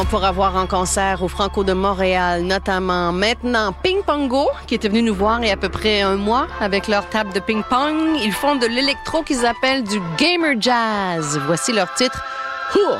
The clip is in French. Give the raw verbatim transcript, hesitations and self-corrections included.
Pour avoir en concert au Franco de Montréal, notamment maintenant Ping Pongo, qui était venu nous voir il y a à peu près un mois avec leur table de ping-pong. Ils font de l'électro qu'ils appellent du gamer jazz. Voici leur titre, Huh!